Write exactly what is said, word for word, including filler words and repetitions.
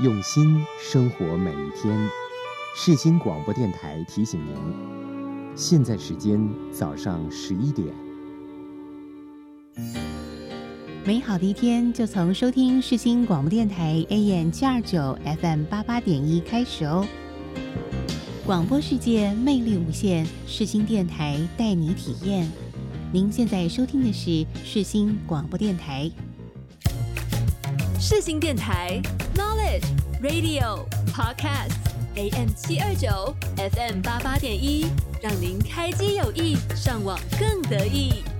用心生活每一天。世新广播电台提醒您，现在时间早上十一点。 美好的一天就从收听世新广播电台 A M 七二九 F M 八八点一开始哦。广播世界魅力无限，世新电台带你体验。您现在收听的是世新广播电台。 世新电台 Knowledge Radio Podcast A M 七二九 F M 八八点一，让您开机有益，上网更得意。